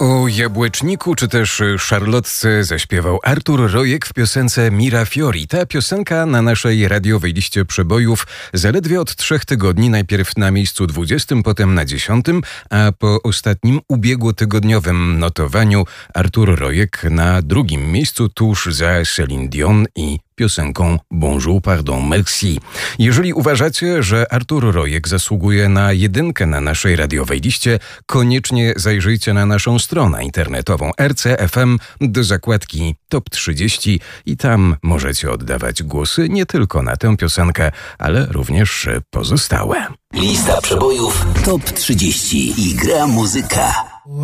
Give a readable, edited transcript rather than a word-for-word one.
O jabłeczniku czy też szarlotce zaśpiewał Artur Rojek w piosence Mira Fiori. Ta piosenka na naszej radiowej liście przebojów zaledwie od 3 tygodni, najpierw na miejscu 20, potem na 10, a po ostatnim ubiegłotygodniowym notowaniu Artur Rojek na 2. miejscu tuż za Céline Dion i piosenką Bonjour, pardon, merci. Jeżeli uważacie, że Artur Rojek zasługuje na 1 na naszej radiowej liście, koniecznie zajrzyjcie na naszą stronę internetową RC.FM do zakładki Top 30 i tam możecie oddawać głosy nie tylko na tę piosenkę, ale również pozostałe. Lista przebojów Top 30 i gra muzyka.